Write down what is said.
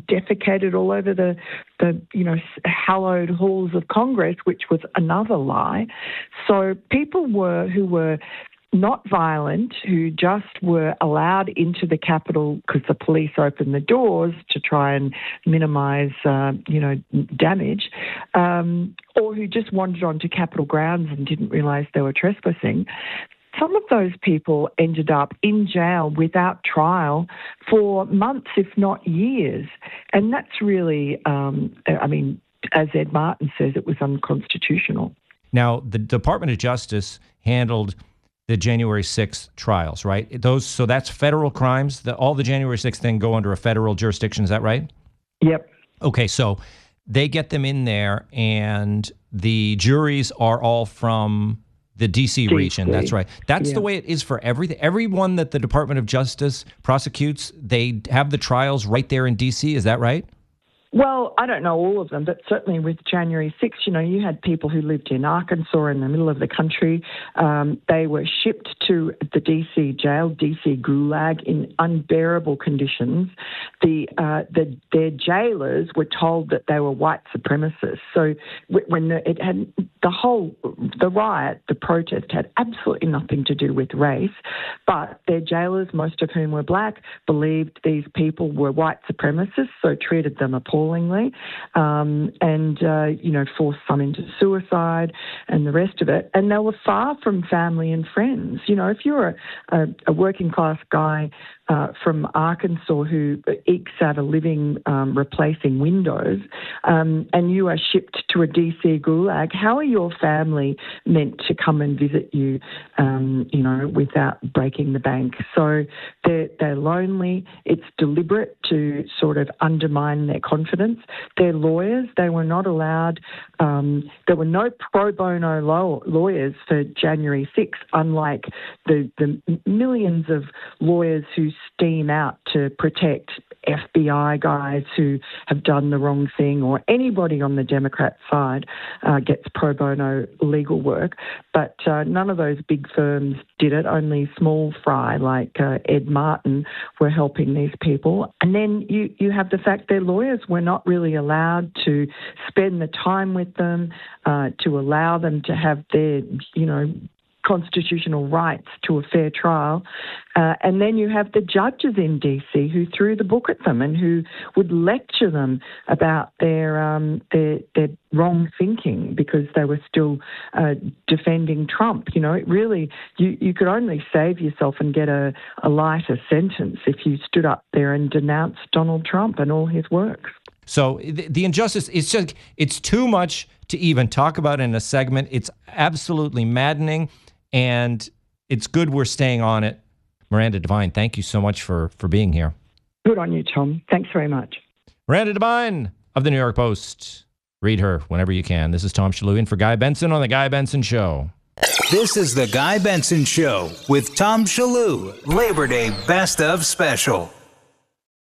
defecated all over the hallowed halls of Congress, which was another lie. So people who were not violent, who just were allowed into the Capitol because the police opened the doors to try and minimise, damage, or who just wandered onto Capitol grounds and didn't realise they were trespassing. Some of those people ended up in jail without trial for months, if not years. And that's really, as Ed Martin says, it was unconstitutional. Now, the Department of Justice handled the January 6th trials, right? So that's federal crimes. All the January 6th thing go under a federal jurisdiction. Is that right? Yep. Okay, so they get them in there, and the juries are all from the D.C. region. That's right. That's the way it is for everything. Everyone that the Department of Justice prosecutes, they have the trials right there in D.C. Is that right? Well, I don't know all of them, but certainly with January 6th, you had people who lived in Arkansas in the middle of the country. They were shipped to the D.C. jail, D.C. Gulag, in unbearable conditions. Their jailers were told that they were white supremacists. So when the riot, the protest, had absolutely nothing to do with race, but their jailers, most of whom were black, believed these people were white supremacists, so treated them appallingly, forced some into suicide and the rest of it. And they were far from family and friends. If you're a working class guy from Arkansas who ekes out a living replacing windows, and you are shipped to a DC gulag, how are your family meant to come and visit you, without breaking the bank? So they're lonely. It's deliberate to sort of undermine their confidence. Their lawyers, they were not allowed, there were no pro bono lawyers for January 6th, unlike the millions of lawyers who steam out to protect FBI guys who have done the wrong thing, or anybody on the Democrat side gets pro bono legal work. But none of those big firms did it. Only small fry like Ed Martin were helping these people. And then you have the fact their lawyers were not really allowed to spend the time with them, to allow them to have their, constitutional rights to a fair trial. And then you have the judges in DC who threw the book at them and who would lecture them about their wrong thinking because they were still defending Trump. It really, you could only save yourself and get a lighter sentence if you stood up there and denounced Donald Trump and all his works. So the injustice, it's too much to even talk about in a segment. It's absolutely maddening, and it's good we're staying on it. Miranda Devine, thank you so much for being here. Good on you, Tom. Thanks very much. Miranda Devine of the New York Post. Read her whenever you can. This is Tom Shillue in for Guy Benson on The Guy Benson Show. This is The Guy Benson Show with Tom Shillue, Labor Day Best of Special.